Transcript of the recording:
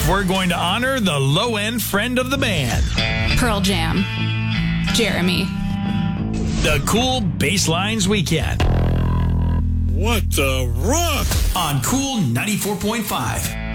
we're going to honor the low-end friend of the band. Pearl Jam. Jeremy. The Cool Basslines Weekend. What the rock? On Cool 94.5.